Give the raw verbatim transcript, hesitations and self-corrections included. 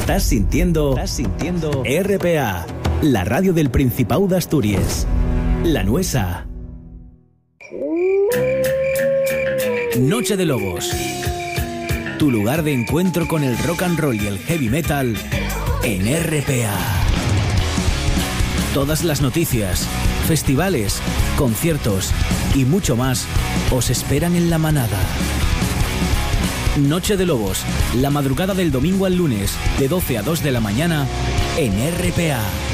Estás sintiendo, estás sintiendo R P A, la radio del Principado de Asturias. La Nuesa. Noche de Lobos. Tu lugar de encuentro con el rock and roll y el heavy metal en R P A. Todas las noticias, festivales, conciertos y mucho más os esperan en La Manada. Noche de Lobos, la madrugada del domingo al lunes, de doce a dos de la mañana, en R P A.